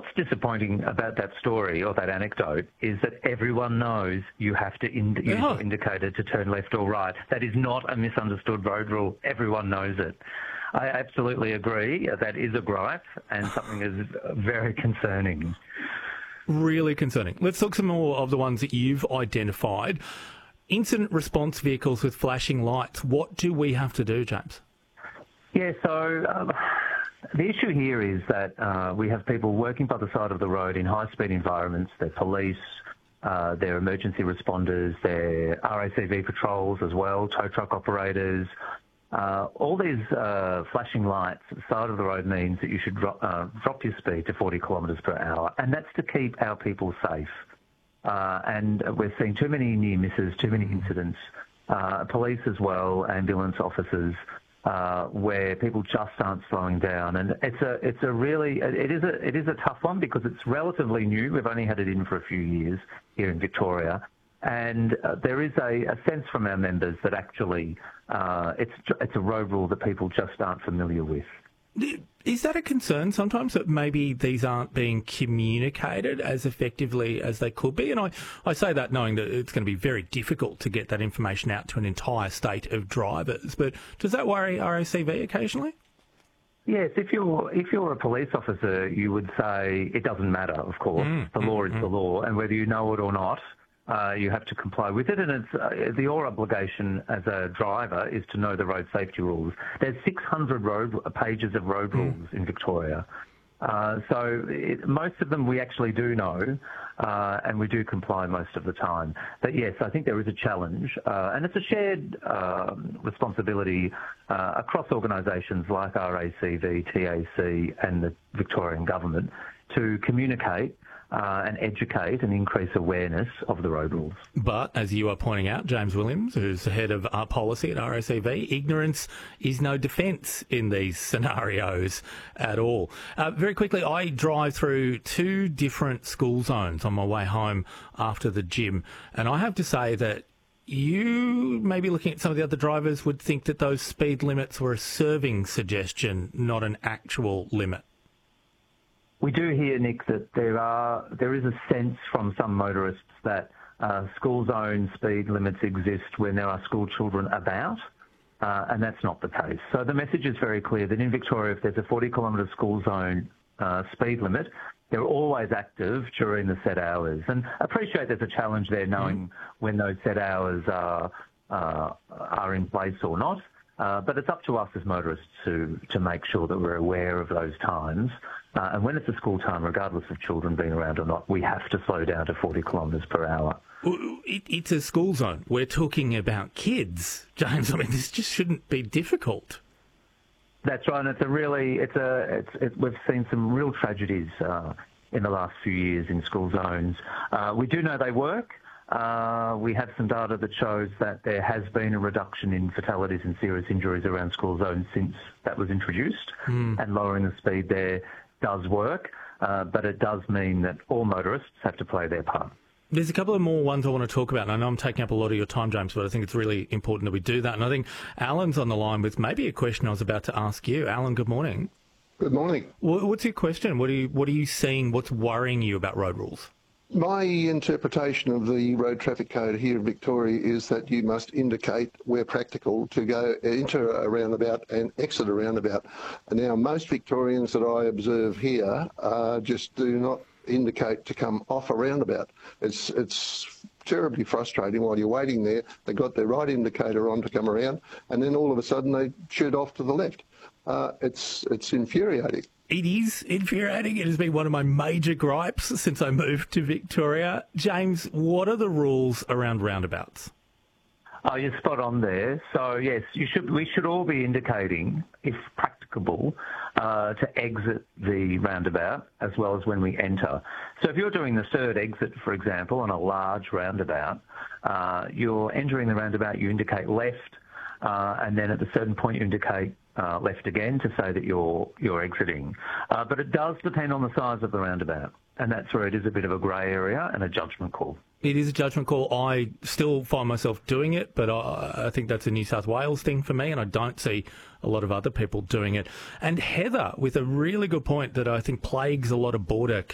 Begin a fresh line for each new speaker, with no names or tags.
what's disappointing about that story or that anecdote is that everyone knows you have to use your indicator to turn left or right. That is not a misunderstood road rule. Everyone knows it. I absolutely agree. That is a gripe and something that is very concerning.
Really concerning. Let's look some more of the ones that you've identified. Incident response vehicles with flashing lights. What do we have to do, James?
Yeah, so the issue here is that we have people working by the side of the road in high-speed environments. They're police, they're emergency responders, they're RACV patrols as well, tow truck operators. All these flashing lights at the side of the road means that you should drop your speed to 40 kilometres per hour, and that's to keep our people safe. And we're seeing too many near misses, too many incidents, police as well, ambulance officers, where people just aren't slowing down. And it is a tough one because it's relatively new. We've only had it in for a few years here in Victoria. And there is a sense from our members that actually it's a road rule that people just aren't familiar with.
Is that a concern sometimes, that maybe these aren't being communicated as effectively as they could be? And I say that knowing that it's going to be very difficult to get that information out to an entire state of drivers. But does that worry RACV occasionally?
Yes, if you're a police officer, you would say it doesn't matter, of course. The law is the law, and whether you know it or not, you have to comply with it, and it's your obligation as a driver is to know the road safety rules. There's 600 pages of road rules in Victoria, so most of them we actually do know, and we do comply most of the time. But yes, I think there is a challenge, and it's a shared responsibility across organisations like RACV, TAC, and the Victorian Government to communicate and educate and increase awareness of the road rules.
But, as you are pointing out, James Williams, who's the head of policy at RACV, ignorance is no defence in these scenarios at all. Very quickly, I drive through 2 different school zones on my way home after the gym, and I have to say that you, maybe looking at some of the other drivers, would think that those speed limits were a serving suggestion, not an actual limit.
We do hear, Nick, that there is a sense from some motorists that school zone speed limits exist when there are school children about, and that's not the case. So the message is very clear that in Victoria, if there's a 40-kilometre school zone speed limit, they're always active during the set hours. And I appreciate there's a challenge there knowing when those set hours are in place or not. But it's up to us as motorists to make sure that we're aware of those times. And when it's a school time, regardless of children being around or not, we have to slow down to 40 kilometres per hour.
It's a school zone. We're talking about kids, James. I mean, this just shouldn't be difficult.
That's right. And we've seen some real tragedies in the last few years in school zones. We do know they work. We have some data that shows that there has been a reduction in fatalities and serious injuries around school zones since that was introduced, and lowering the speed there does work, but it does mean that all motorists have to play their part.
There's a couple of more ones I want to talk about, and I know I'm taking up a lot of your time, James, but I think it's really important that we do that. And I think Alan's on the line with maybe a question I was about to ask you. Alan, good morning.
Good morning.
What's your question? What are you seeing? What's worrying you about road rules?
My interpretation of the road traffic code here in Victoria is that you must indicate, where practical, to enter a roundabout and exit a roundabout. Now, most Victorians that I observe here just do not indicate to come off a roundabout. It's terribly frustrating. While you're waiting there, they've got their right indicator on to come around, and then all of a sudden they shoot off to the left. It's infuriating.
It is infuriating. It has been one of my major gripes since I moved to Victoria. James, what are the rules around roundabouts?
Oh, you're spot on there. So, yes, we should all be indicating, if practicable, to exit the roundabout as well as when we enter. So if you're doing the third exit, for example, on a large roundabout, you're entering the roundabout, you indicate left, and then at a certain point you indicate left again to say that you're exiting. But it does depend on the size of the roundabout, and that's where it is a bit of a grey area and a judgment call.
It is a judgment call. I still find myself doing it, but I think that's a New South Wales thing for me, and I don't see a lot of other people doing it. And Heather, with a really good point that I think plagues a lot of border